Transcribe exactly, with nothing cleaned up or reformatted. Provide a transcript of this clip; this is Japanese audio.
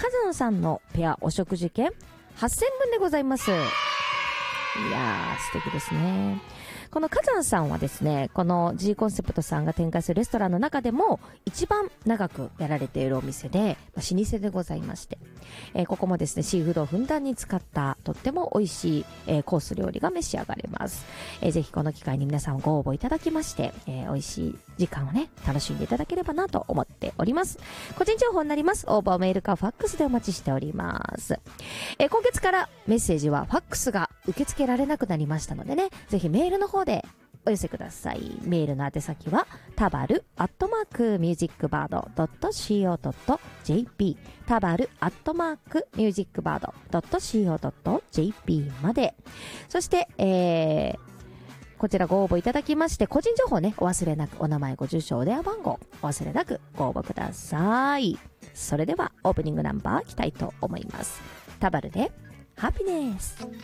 ザンさんのペアお食事券はっせんぶんでございます。いやー素敵ですね。この火山さんはですね、この G コンセプトさんが展開するレストランの中でも一番長くやられているお店で、まあ、老舗でございまして、えー、ここもですねシーフードをふんだんに使ったとっても美味しい、えー、コース料理が召し上がれます。えー、ぜひこの機会に皆さんご応募いただきまして、えー、美味しい時間をね楽しんでいただければなと思っております。個人情報になります。応募メールかファックスでお待ちしております。えー、今月からメッセージはファックスが受け付けられなくなりましたのでね、ぜひメールの方でお寄せください。メールの宛先はタバルアットマークミュージックバードドットシーオードットジェーピー、タバルアットマークミュージックバードドットシーオードットジェーピー まで。そして、えー、こちらご応募いただきまして、個人情報ねお忘れなく、お名前ご住所お電話番号お忘れなくご応募ください。それではオープニングナンバーいきたいと思います。タバルでハピネス。